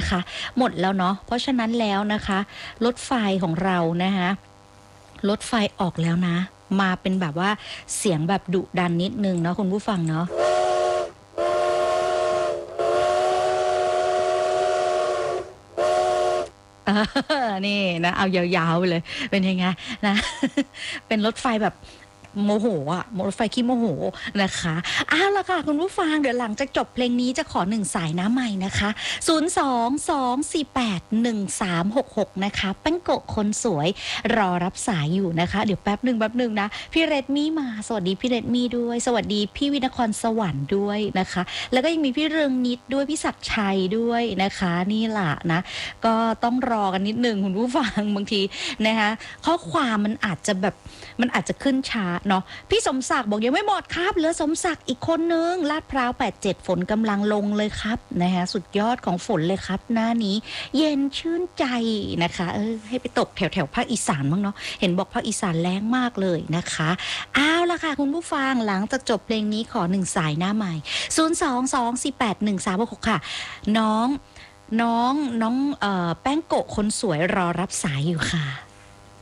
นะคะหมดแล้วเนาะเพราะฉะนั้นแล้วนะคะรถไฟของเรานะคะรถไฟออกแล้วนะมาเป็นแบบว่าเสียงแบบดุดันนิดนึงเนาะคุณผู้ฟังเนาะนี่นะเอายาวๆไปเลยเป็นยังไงนะเป็นรถไฟแบบโมโหอ่ะรถไฟขี้โมโหนะคะอ้าวละค่ะคุณผู้ฟังเดี๋ยวหลังจากจบเพลงนี้จะขอ1สายน้ำใหม่นะคะ022481366นะคะแป้งโกะคนสวยรอรับสายอยู่นะคะเดี๋ยวแป๊บหนึ่งนะพี่เรดมี่มาสวัสดีพี่เรดมี่ด้วยสวัสดีพี่วินครสวรรค์ด้วยนะคะแล้วก็ยังมีพี่เรืองนิดด้วยพี่ศักดิ์ชัยด้วยนะคะนี่แหละนะก็ต้องรอกันนิดนึงคุณผู้ฟังบางทีนะคะข้อความมันอาจจะขึ้นช้าเนาะพี่สมศักดิ์บอกยังไม่หมดครับเหลือสมศักดิ์อีกคนนึงลาดพร้าว87ฝนกำลังลงเลยครับนะคะสุดยอดของฝนเลยครับหน้านี้เย็นชื่นใจนะคะให้ไปตกแถวภาคอีสานบ้างเนาะเห็นบอกภาคอีสานแรงมากเลยนะคะเอาละค่ะคุณผู้ฟังหลังจากจบเพลงนี้ขอ1สายหน้าใหม่022481366ค่ะน้องแป้งโกะคนสวยรอรับสายอยู่ค่ะ